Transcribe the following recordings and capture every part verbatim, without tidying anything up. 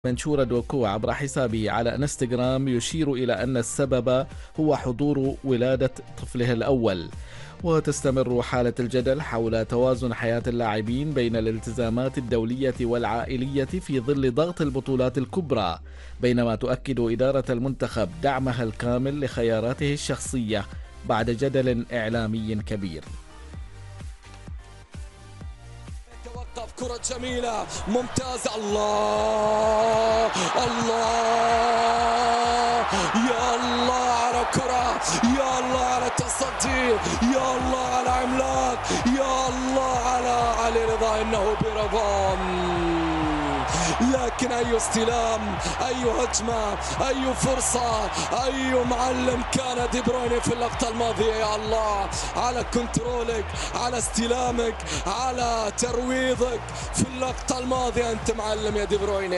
منشور دوكو عبر حسابه على انستغرام يشير إلى أن السبب هو حضور ولادة طفله الأول. وتستمر حالة الجدل حول توازن حياة اللاعبين بين الالتزامات الدولية والعائلية في ظل ضغط البطولات الكبرى، بينما تؤكد إدارة المنتخب دعمها الكامل لخياراته الشخصية بعد جدل إعلامي كبير. كرة جميلة ممتازة، الله الله يا الله على كرة، يا الله على التصدي، يا الله على عملاق، يا الله على علي رضا، انه بربان. لكن اي استلام، اي هجمة، اي فرصة، اي معلم كان دي بروين في اللقطة الماضية. يا الله على كنترولك، على استلامك، على ترويضك في اللقطة الماضية، انت معلم يا دي بروين.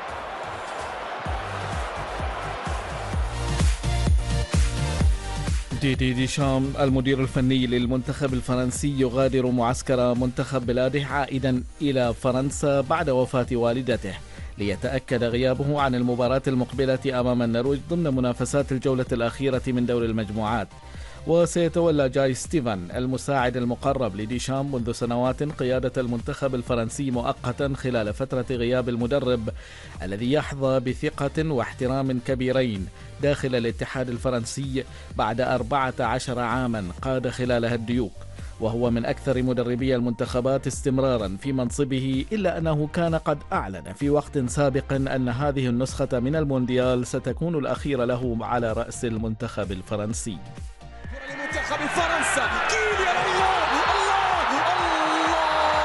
ديدي ديشام المدير الفني للمنتخب الفرنسي يغادر معسكر منتخب بلاده عائدا إلى فرنسا بعد وفاة والدته، ليتأكد غيابه عن المباراة المقبلة أمام النرويج ضمن منافسات الجولة الأخيرة من دور المجموعات. وسيتولى جاي ستيفن المساعد المقرب لديشام منذ سنوات قيادة المنتخب الفرنسي مؤقتا خلال فترة غياب المدرب الذي يحظى بثقة واحترام كبيرين داخل الاتحاد الفرنسي بعد أربعة عشر عاما قاد خلالها الديوك، وهو من أكثر مدربي المنتخبات استمرارا في منصبه، إلا أنه كان قد أعلن في وقت سابق أن هذه النسخة من المونديال ستكون الأخيرة له على رأس المنتخب الفرنسي. منتخب فرنسا كيليان، الله الله الله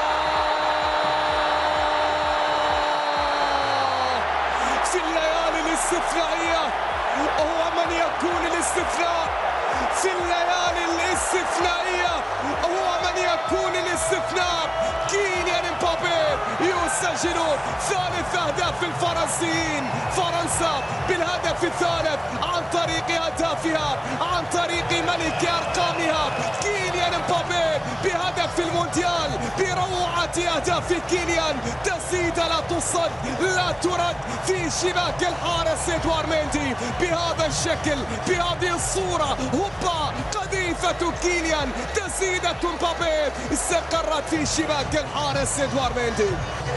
في الليالي الاستثنائية هو من يكون الاستثناء، في الليالي الاستثنائية هو من يكون الاستثناء. كيليان امبابي يسجل ثالث أهداف الفرنسيين، فرنسا بالهدف الثالث عن طريق أهدافها، عن طريق ملك أرقامها كيليان امبابي بهدف المونديال، بروعة أهداف كيليان، تسديدة لا تصد لا ترد في شباك الحارس إدوار ميندي بهذا الشكل بهذه الصورة. هوبا قذيفة كيليان، تسديدة امبابي استقرت في شباك الحارس إدوار ميندي.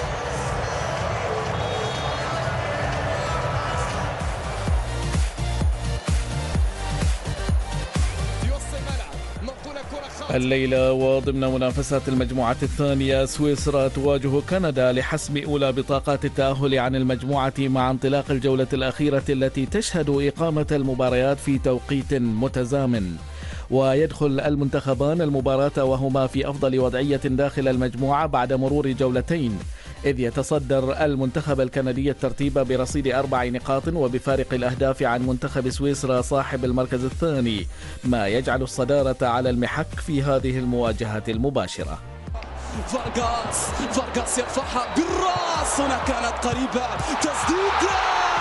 الليلة وضمن منافسات المجموعة الثانية سويسرا تواجه كندا لحسم أولى بطاقات التأهل عن المجموعة مع انطلاق الجولة الأخيرة التي تشهد إقامة المباريات في توقيت متزامن. ويدخل المنتخبان المباراة وهما في أفضل وضعية داخل المجموعة بعد مرور جولتين، إذ يتصدر المنتخب الكندي الترتيب برصيد أربع نقاط وبفارق الأهداف عن منتخب سويسرا صاحب المركز الثاني، ما يجعل الصدارة على المحك في هذه المواجهة المباشرة. فارغاس فارغاس يرفعها بالراس، هنا كانت قريبة، تسديدة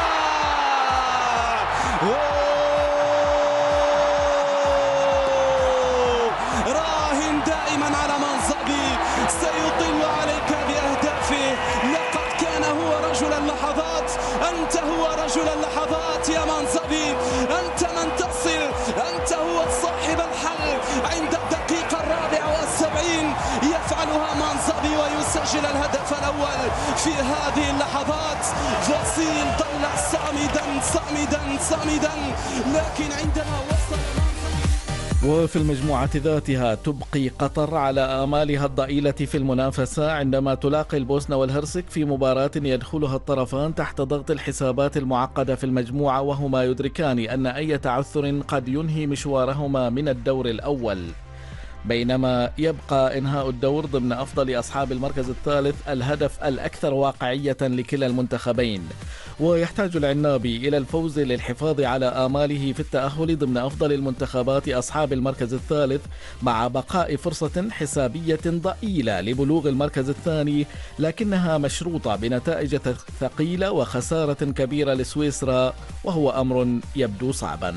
راهن دائما على منصبي، سيطل عليك بأهدافه، لقد كان هو رجل اللحظات، أنت هو رجل اللحظات يا منصبي، أنت من تصل، أنت هو صاحب الحل. عند الدقيقة الرابعة والسبعين يفعلها منصبي ويسجل الهدف الأول في هذه اللحظات. فصيل ظل صامدا صامدا صامدا، لكن عندما وصل وفي المجموعة ذاتها تبقي قطر على آمالها الضئيلة في المنافسة عندما تلاقي البوسنة والهرسك في مباراة يدخلها الطرفان تحت ضغط الحسابات المعقدة في المجموعة، وهما يدركان أن أي تعثر قد ينهي مشوارهما من الدور الأول، بينما يبقى إنهاء الدور ضمن أفضل أصحاب المركز الثالث الهدف الأكثر واقعية لكلا المنتخبين. ويحتاج العنابي إلى الفوز للحفاظ على آماله في التأهل ضمن أفضل المنتخبات أصحاب المركز الثالث، مع بقاء فرصة حسابية ضئيلة لبلوغ المركز الثاني، لكنها مشروطة بنتائج ثقيلة وخسارة كبيرة لسويسرا، وهو أمر يبدو صعبا.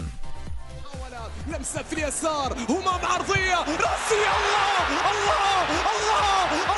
لمسة في اليسار، همام عرضية رأسية، الله الله الله